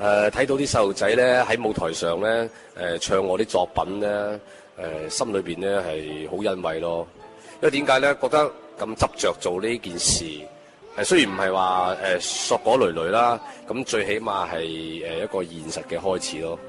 睇到啲細路仔咧喺舞台上咧唱我啲作品咧，心裏邊咧係好欣慰咯。因為點解咧？覺得咁執着做呢件事，雖然唔係話碩果累累啦，咁最起碼係一個現實嘅開始咯。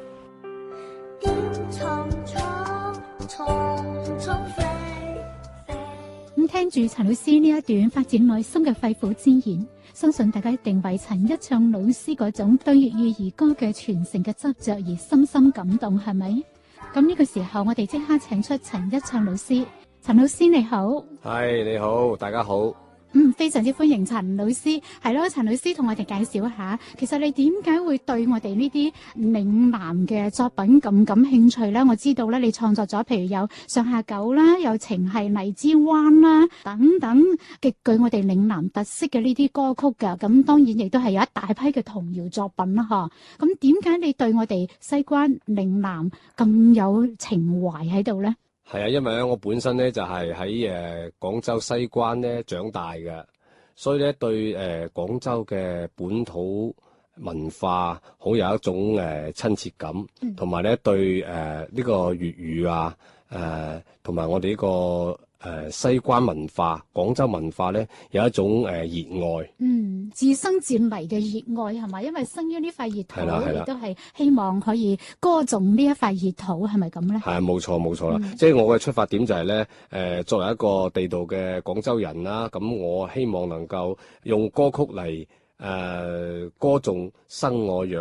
咁聽住陳老師呢一段發自內心嘅肺腑之言，相信大家一定為陳一暢老師嗰種對粵語兒歌嘅傳承嘅執着而深深感動，係咪？咁呢個時候，我哋即刻請出陳一暢老師。陳老師你好。 係，你好，大家好。 非常之歡迎陳老師，係咯，陳老師同我哋介紹一下，其實你點解會對我哋呢啲嶺南嘅作品咁感興趣咧？我知道咧，你創作咗譬如有上下九啦，有情係荔枝灣啦，等等極具我哋嶺南特色嘅呢啲歌曲㗎。咁當然亦都係有一大批嘅童謠作品啦，嗬。咁點解你對我哋西關嶺南咁有情懷喺度咧？ 係啊，因為咧我本身咧就係喺廣州西關咧長大嘅，所以咧對廣州嘅本土文化好有一種親切感，同埋咧對呢個粵語啊同埋我哋呢個西關文化、廣州文化咧有一種熱愛。 自生自嚟嘅熱愛係咪？因為生於呢塊熱土，亦都係希望可以歌頌呢一塊熱土，係咪咁咧？係啊，冇錯啦。即係我嘅出發點就係咧，作為一個地道嘅廣州人啦，咁我希望能夠用歌曲嚟歌頌生我養